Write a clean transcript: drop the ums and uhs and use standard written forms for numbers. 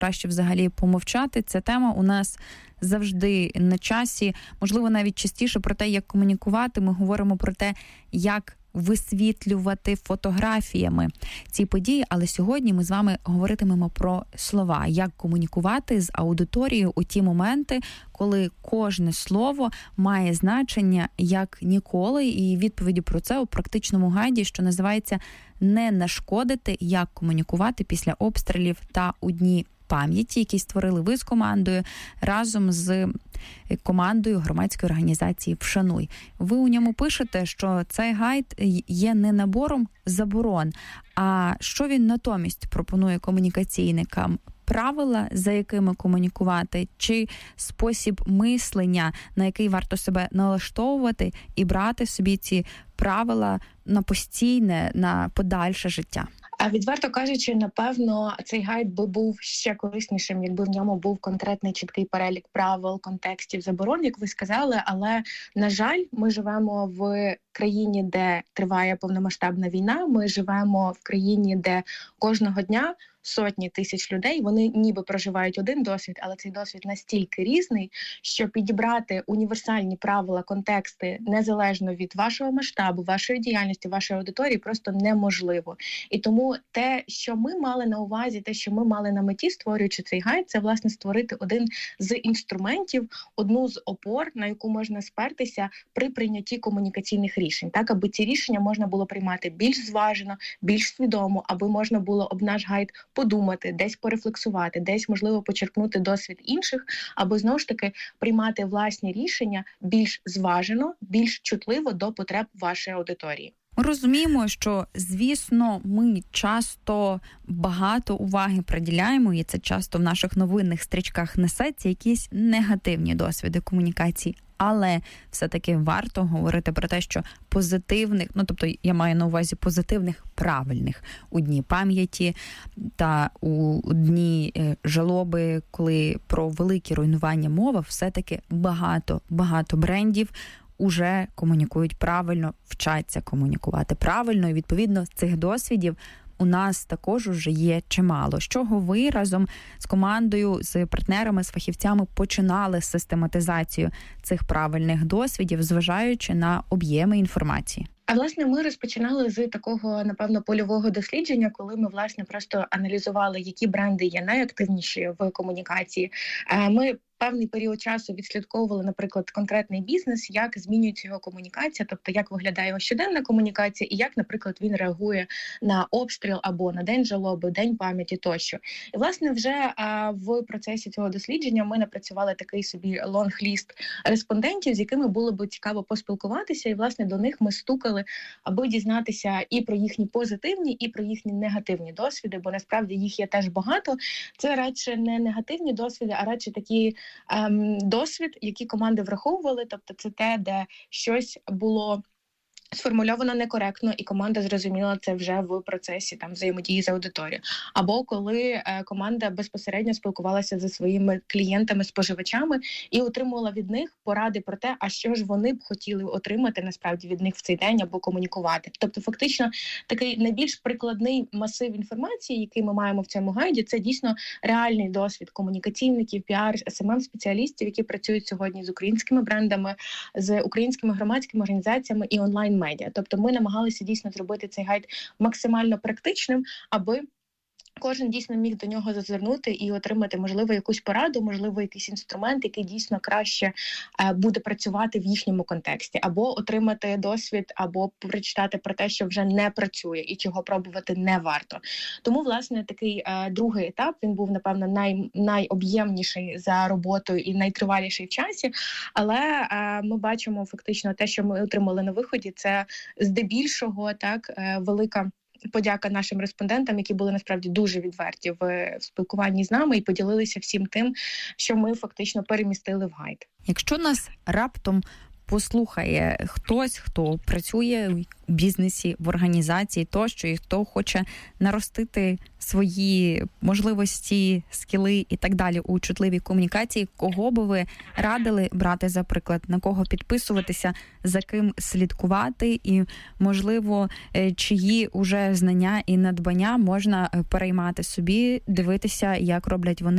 краще взагалі помовчати. Ця тема у нас завжди на часі, можливо, навіть частіше про те, як комунікувати. Ми говоримо про те, як висвітлювати фотографіями ці події, але сьогодні ми з вами говоритимемо про слова, як комунікувати з аудиторією у ті моменти, коли кожне слово має значення як ніколи, і відповіді про це у практичному гайді, що називається «Не нашкодити. Як комунікувати після обстрілів та у дні пам'яті», який створили ви з командою разом з командою громадської організації «Вшануй». Ви у ньому пишете, що цей гайд є не набором заборон, а що він натомість пропонує комунікаційникам? Правила, за якими комунікувати, чи спосіб мислення, на який варто себе налаштовувати і брати собі ці правила на постійне, на подальше життя? А відверто кажучи, напевно, цей гайд би був ще кориснішим, якби в ньому був конкретний чіткий перелік правил, контекстів, заборон, як ви сказали. Але, на жаль, ми живемо в країні, де триває повномасштабна війна. Ми живемо в країні, де кожного дня сотні тисяч людей, вони ніби проживають один досвід, але цей досвід настільки різний, що підібрати універсальні правила, контексти незалежно від вашого масштабу, вашої діяльності, вашої аудиторії просто неможливо. І тому те, що ми мали на увазі, те, що ми мали на меті, створюючи цей гайд, це, власне, створити один з інструментів, одну з опор, на яку можна спертися при прийнятті комунікаційних рішень, так, аби ці рішення можна було приймати більш зважено, більш свідомо, аби можна було об наш гайд подумати, десь порефлексувати, десь, можливо, почерпнути досвід інших, або, знову ж таки, приймати власні рішення більш зважено, більш чутливо до потреб вашої аудиторії. Ми розуміємо, що, звісно, ми часто багато уваги приділяємо, і це часто в наших новинних стрічках несеться, якісь негативні досвіди комунікації. Але все-таки варто говорити про те, що позитивних, тобто я маю на увазі позитивних, правильних у дні пам'яті та у дні жалоби, коли про великі руйнування мова, все-таки багато брендів уже комунікують правильно, вчаться комунікувати правильно, і відповідно цих досвідів у нас також уже є чимало. З чого ви разом з командою, з партнерами, з фахівцями починали систематизацію цих правильних досвідів, зважаючи на об'єми інформації? А, власне, ми розпочинали з такого, напевно, польового дослідження, коли ми, власне, просто аналізували, які бренди є найактивніші в комунікації. Ми певний період часу відслідковували, наприклад, конкретний бізнес, як змінюється його комунікація, тобто як виглядає його щоденна комунікація і як, наприклад, він реагує на обстріл або на день жалоби, день пам'яті тощо. І, власне, вже в процесі цього дослідження ми напрацювали такий собі лонг-ліст респондентів, з якими було б цікаво поспілкуватися, і, власне, до них ми стукали, аби дізнатися і про їхні позитивні, і про їхні негативні досвіди, бо насправді їх є теж багато. Це радше не негативні досвіди, а радше такі досвід, які команди враховували, тобто це те, де щось було сформульовано некоректно, і команда зрозуміла це вже в процесі взаємодії з аудиторією. Або коли команда безпосередньо спілкувалася зі своїми клієнтами-споживачами і отримувала від них поради про те, а що ж вони б хотіли отримати насправді від них в цей день або комунікувати. Тобто фактично такий найбільш прикладний масив інформації, який ми маємо в цьому гайді, це дійсно реальний досвід комунікаційників, піар, СММ-спеціалістів, які працюють сьогодні з українськими брендами, з українськими громадськими організаціями і онлайн-медіа. Тобто ми намагалися дійсно зробити цей гайд максимально практичним, аби кожен дійсно міг до нього зазирнути і отримати, можливо, якусь пораду, можливо, якийсь інструмент, який дійсно краще буде працювати в їхньому контексті, або отримати досвід, або прочитати про те, що вже не працює і чого пробувати не варто. Тому, власне, такий другий етап, він був, напевно, найоб'ємніший за роботою і найтриваліший в часі, але ми бачимо фактично те, що ми отримали на виході, це здебільшого велика подяка нашим респондентам, які були насправді дуже відверті в спілкуванні з нами і поділилися всім тим, що ми фактично перемістили в гайд. Якщо нас раптом послухає хтось, хто працює у бізнесі, в організації тощо, і хто хоче наростити свої можливості, скіли і так далі у чутливій комунікації, кого би ви радили брати за приклад, на кого підписуватися, за ким слідкувати і, можливо, чиї уже знання і надбання можна переймати собі, дивитися, як роблять вони